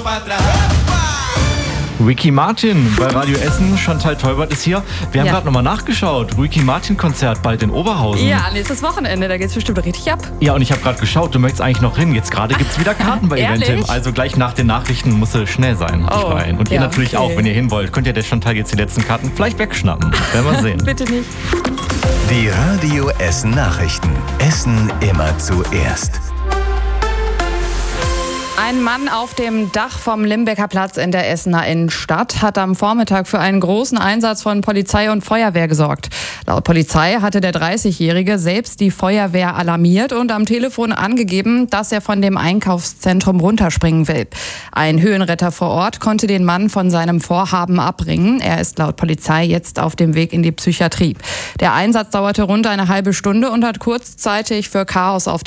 Ricky Martin bei Radio Essen. Chantal Teubert ist hier. Wir haben gerade nochmal nachgeschaut. Ricky Martin Konzert bald in Oberhausen. Ja, nächstes Wochenende. Da geht's bestimmt richtig ab. Ja, und ich habe gerade geschaut, du möchtest eigentlich noch hin. Jetzt gerade gibt es wieder Karten bei Eventim. Also gleich nach den Nachrichten muss es schnell sein. Und ihr natürlich auch, wenn ihr hin wollt. Könnt ihr der Chantal jetzt die letzten Karten vielleicht wegschnappen. Werden wir sehen. Bitte nicht. Die Radio Essen Nachrichten. Essen immer zuerst. Ein Mann auf dem Dach vom Limbecker Platz in der Essener Innenstadt hat am Vormittag für einen großen Einsatz von Polizei und Feuerwehr gesorgt. Laut Polizei hatte der 30-Jährige selbst die Feuerwehr alarmiert und am Telefon angegeben, dass er von dem Einkaufszentrum runterspringen will. Ein Höhenretter vor Ort konnte den Mann von seinem Vorhaben abbringen. Er ist laut Polizei jetzt auf dem Weg in die Psychiatrie. Der Einsatz dauerte rund eine halbe Stunde und hat kurzzeitig für Chaos auf